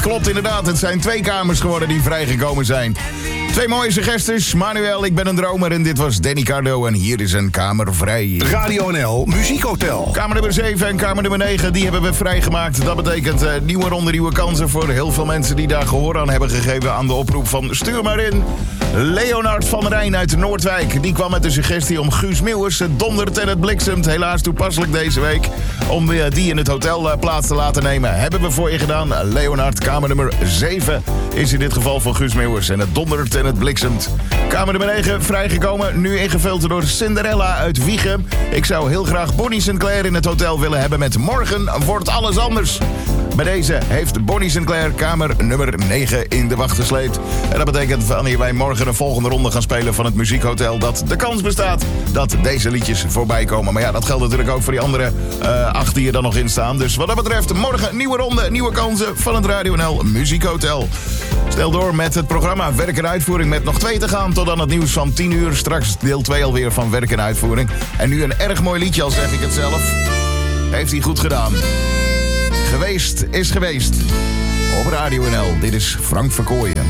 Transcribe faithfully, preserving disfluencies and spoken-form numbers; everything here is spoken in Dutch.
Klopt inderdaad, het zijn twee kamers geworden die vrijgekomen zijn. Twee mooie suggesties. Manuel, ik ben een dromer en dit was Danny Cardo en hier is een kamer vrij. Radio N L Muziekhotel. Kamer nummer zeven en kamer nummer negen, die hebben we vrijgemaakt. Dat betekent uh, nieuwe ronde, nieuwe kansen voor heel veel mensen die daar gehoor aan hebben gegeven aan de oproep van stuur maar in. Leonard van Rijn uit Noordwijk, die kwam met de suggestie om Guus Meeuwis, het dondert en het bliksemt, helaas toepasselijk deze week, om uh, die in het hotel uh, plaats te laten nemen. Hebben we voor je gedaan. Leonard, kamer nummer zeven is in dit geval voor Guus Meeuwis en het dondert en het bliksemt. Kamer nummer negen, vrijgekomen, nu ingevuld door Cinderella uit Wijchen. Ik zou heel graag Bonnie Sinclair in het hotel willen hebben met Morgen wordt alles anders. Bij deze heeft Bonnie Sinclair kamer nummer negen in de wacht gesleept. En dat betekent wanneer wij morgen een volgende ronde gaan spelen van het Muziekhotel, dat de kans bestaat dat deze liedjes voorbij komen. Maar ja, dat geldt natuurlijk ook voor die andere uh, acht die er dan nog in staan. Dus wat dat betreft, morgen nieuwe ronde, nieuwe kansen van het Radio N L Muziekhotel. Snel door met het programma Werk en Uitvoering met nog twee te gaan tot aan het nieuws van tien uur. Straks deel twee alweer van Werk en Uitvoering. En nu een erg mooi liedje, al zeg ik het zelf. Heeft hij goed gedaan. Geweest is geweest. Op Radio N L. Dit is Frank Verkooyen.